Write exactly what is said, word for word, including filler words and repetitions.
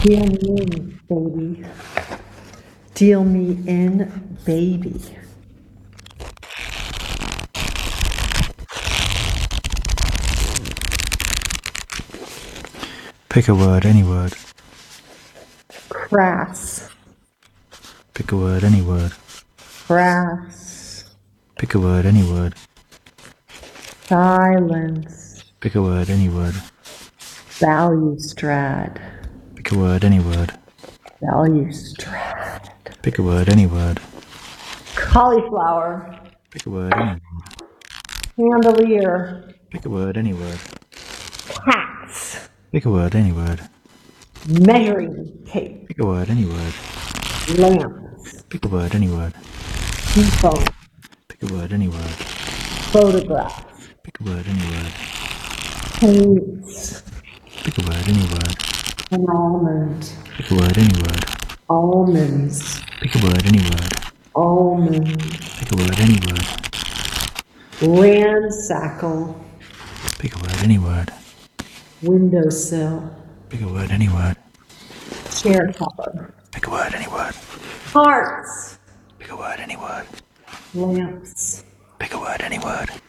Deal me in, baby. Deal me in, baby. Pick a word, any word. Crass. Pick a word, any word. Crass. Pick a word, any word. Silence. Pick a word, any word. Balustrade. Pick a word, any word. Balustrade. Pick a word, any word. Cauliflower. Pick a word, any word. Chandelier. Pick a word, any word. Cats. Pick a word, any word. Measuring tape. Pick a word, any word. Lamps. Pick a word, any word. Phone. Pick a word, any word. Photograph. Pick a word, any word. Paints. Pick a word, any word. An almond. Pick a word, any word. Almonds. Pick a word, any word. Almonds. Pick a word, any word. Ramshackle. Pick a word, any word. Windowsill. Pick a word, any word. Chair cover. Pick a word, any word. Hearts. Pick a word, any word. Lamps. Pick a word, any word.